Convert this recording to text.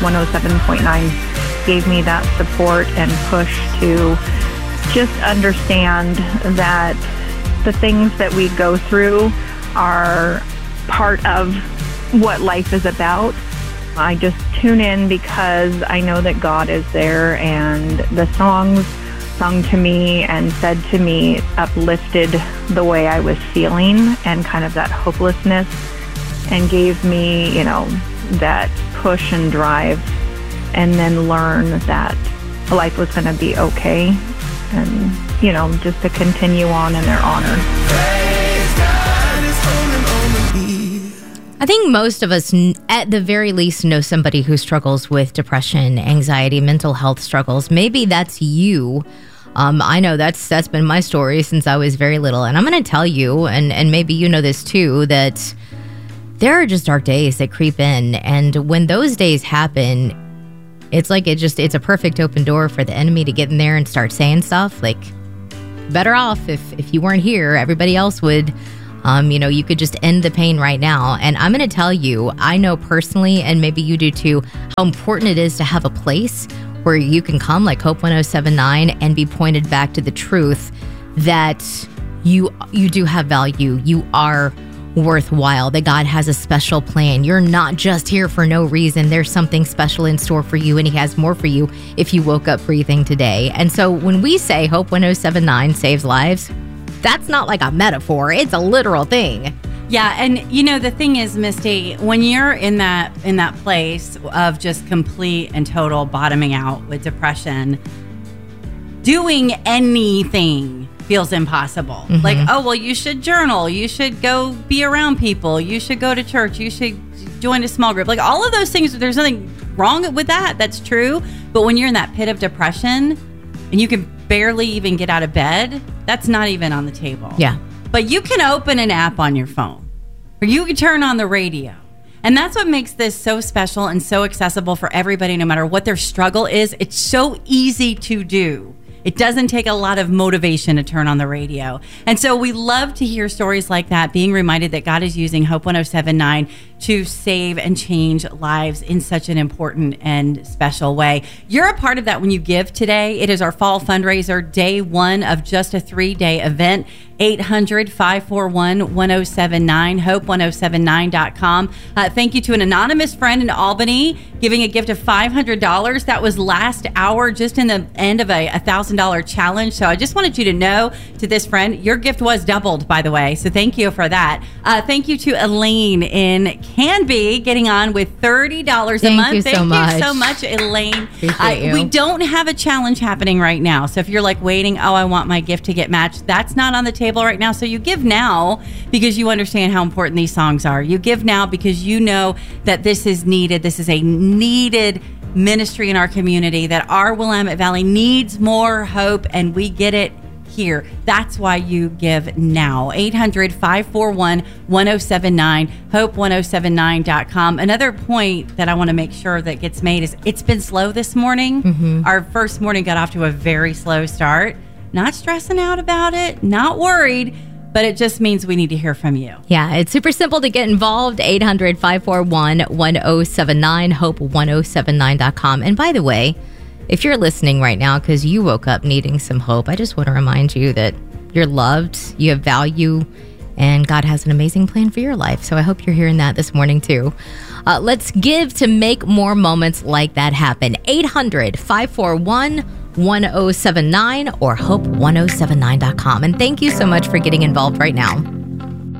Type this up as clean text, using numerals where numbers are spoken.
107.9 gave me that support and push to just understand that the things that we go through are part of what life is about. I just tune in because I know that God is there, and the songs sung to me and said to me uplifted the way I was feeling and kind of that hopelessness, and gave me, that push and drive, and then learn that life was going to be okay, and, just to continue on in their honor. I think most of us, at the very least, know somebody who struggles with depression, anxiety, mental health struggles. Maybe that's you. I know that's been my story since I was very little. And I'm going to tell you, and maybe you know this too, that there are just dark days that creep in. And when those days happen, it's like it's a perfect open door for the enemy to get in there and start saying stuff like, better off if you weren't here, everybody else would. You could just end the pain right now. And I'm going to tell you, I know personally, and maybe you do too, how important it is to have a place where you can come like Hope 107.9 and be pointed back to the truth that you do have value. You are worthwhile, that God has a special plan. You're not just here for no reason. There's something special in store for you, and He has more for you if you woke up breathing today. And so when we say Hope 107.9 saves lives, that's not like a metaphor. It's a literal thing. Yeah, and the thing is, Misty, when you're in that place of just complete and total bottoming out with depression, doing anything feels impossible. Mm-hmm. Like, oh, well, you should journal. You should go be around people. You should go to church. You should join a small group. Like, all of those things, there's nothing wrong with that. That's true. But when you're in that pit of depression and you can barely even get out of bed, that's not even on the table. Yeah. But you can open an app on your phone, or you can turn on the radio. And that's what makes this so special and so accessible for everybody, no matter what their struggle is. It's so easy to do. It doesn't take a lot of motivation to turn on the radio. And so we love to hear stories like that, being reminded that God is using Hope 107.9 to save and change lives in such an important and special way. You're a part of that when you give today. It is our fall fundraiser, day one of just a 3-day event. 800-541-1079, hope1079.com. Thank you to an anonymous friend in Albany giving a gift of $500. That was last hour, just in the end of a $1,000 challenge. So I just wanted you to know, to this friend, your gift was doubled, by the way. So thank you for that. Thank you to Elaine in Canby, getting on with $30 a month. Thank you so much, Elaine. Appreciate you. We don't have a challenge happening right now. So if you're like waiting, I want my gift to get matched, that's not on the table right now. So you give now because you understand how important these songs are. You give now because you know that this is needed. This is a needed ministry in our community, that our Willamette Valley needs more hope, and we get it here. That's why you give now. 800-541-1079, hope1079.com. Another point that I want to make sure that gets made is it's been slow this morning. Mm-hmm. Our first morning got off to a very slow start. Not stressing out about it, not worried, but it just means we need to hear from you. Yeah, it's super simple to get involved. 800-541-1079, hope1079.com. And by the way, if you're listening right now because you woke up needing some hope, I just want to remind you that you're loved, you have value, and God has an amazing plan for your life. So I hope you're hearing that this morning too. Let's give to make more moments like that happen. 800-541-1079 or hope1079.com. And thank you so much for getting involved right now.